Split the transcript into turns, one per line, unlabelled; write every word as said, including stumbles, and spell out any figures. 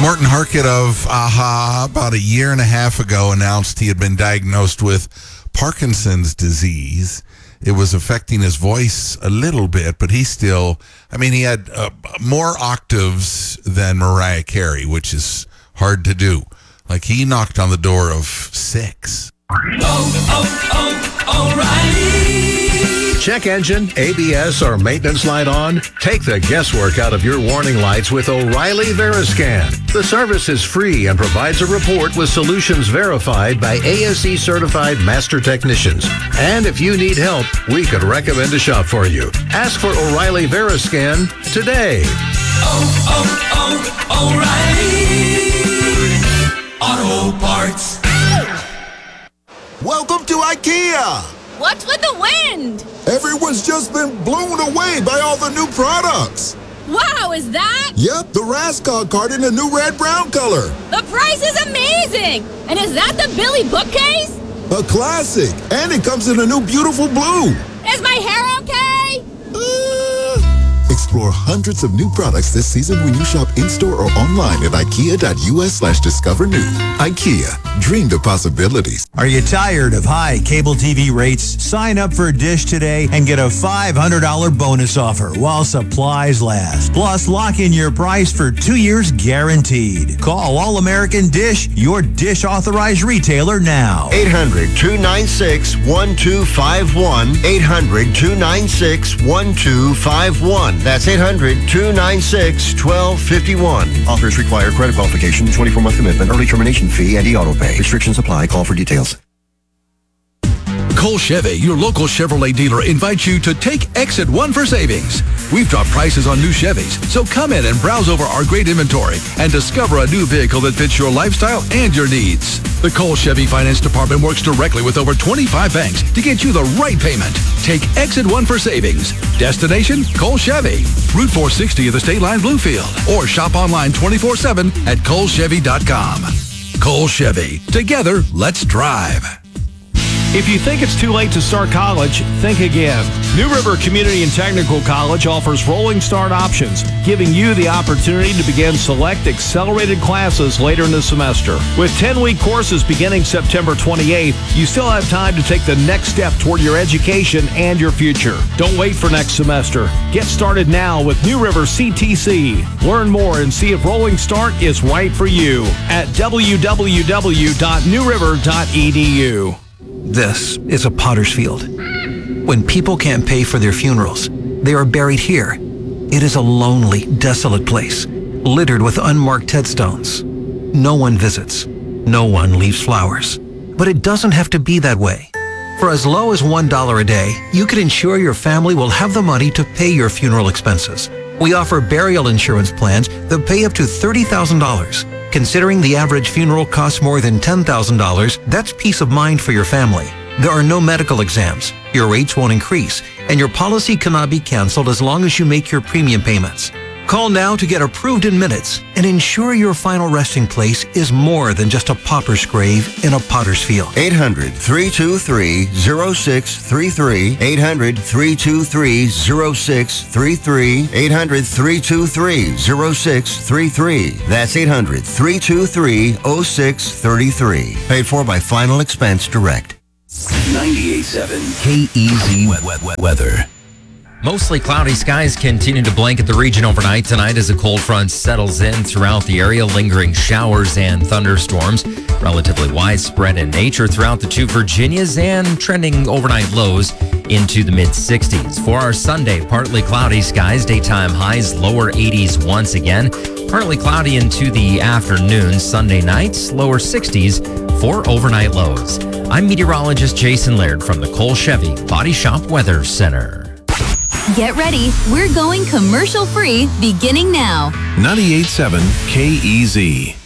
Morton Harkett of AHA about a year and a half ago announced he had been diagnosed with Parkinson's disease. It was affecting his voice a little bit, but he still, I mean, he had uh, more octaves than Mariah Carey, which is hard to do. Like, he knocked on the door of six.
Oh, oh, oh, O'Reilly.
Check engine, A B S, or maintenance light on? Take the guesswork out of your warning lights with O'Reilly Veriscan. The service is free and provides a report with solutions verified by A S E certified master technicians. And if you need help, we could recommend a shop for you. Ask for O'Reilly Veriscan today.
Oh, oh, oh, O'Reilly Auto Parts.
Welcome to IKEA.
What's with the wind?
Everyone's just been blown away by all the new products.
Wow, is that?
Yep, the Raskog cart in a new red-brown color.
The price is amazing. And is that the Billy bookcase?
A classic. And it comes in a new beautiful blue.
Is my hair okay?
Uh, explore hundreds of new products this season when you shop in-store or online at ikea.us slash discover new. IKEA. Dream the possibilities.
Are you tired of high cable T V rates? Sign up for Dish today and get a five hundred dollars bonus offer while supplies last. Plus, lock in your price for two years guaranteed. Call All-American Dish, your Dish authorized retailer now.
eight hundred, two nine six, one two five one. eight hundred, two nine six, one two five one. That's eight hundred, two nine six, one two five one. Offers require credit qualification, twenty-four month commitment, early termination fee, and e-auto pay. Restrictions apply. Call for details.
Cole Chevy, your local Chevrolet dealer, invites you to take Exit one for savings. We've dropped prices on new Chevys, so come in and browse over our great inventory and discover a new vehicle that fits your lifestyle and your needs. The Cole Chevy Finance Department works directly with over twenty-five banks to get you the right payment. Take Exit one for savings. Destination, Cole Chevy. Route four sixty of the State Line Bluefield. Or shop online twenty-four seven at cole chevy dot com. Cole Chevy. Together, let's drive.
If you think it's too late to start college, think again. New River Community and Technical College offers rolling start options, giving you the opportunity to begin select accelerated classes later in the semester. With ten-week courses beginning September twenty-eighth, you still have time to take the next step toward your education and your future. Don't wait for next semester. Get started now with New River C T C. Learn more and see if Rolling Start is right for you at w w w dot new river dot e d u.
This is a potter's field. When people can't pay for their funerals, they are buried here. It is a lonely, desolate place, littered with unmarked headstones. No one visits. No one leaves flowers. But it doesn't have to be that way. For as low as one dollar a day, you can ensure your family will have the money to pay your funeral expenses. We offer burial insurance plans that pay up to thirty thousand dollars. Considering the average funeral costs more than ten thousand dollars, that's peace of mind for your family. There are no medical exams, your rates won't increase, and your policy cannot be canceled as long as you make your premium payments. Call now to get approved in minutes and ensure your final resting place is more than just a pauper's grave in a potter's field.
eight hundred, three two three, zero six three three. eight hundred, three two three, zero six three three. eight hundred, three two three, zero six three three. That's eight hundred, three two three, zero six three three. Paid for by Final Expense Direct.
ninety-eight point seven
K E Z
Weather.
Mostly cloudy skies continue to blanket the region overnight tonight as a cold front settles in throughout the area, lingering showers and thunderstorms. Relatively widespread in nature throughout the two Virginias and trending overnight lows into the mid sixties. For our Sunday, partly cloudy skies, daytime highs, lower eighties once again. Partly cloudy into the afternoon. Sunday nights, lower sixties for overnight lows. I'm meteorologist Jason Laird from the Cole Chevy Body Shop Weather Center.
Get ready. We're going commercial free beginning now.
ninety-eight point seven K E Z.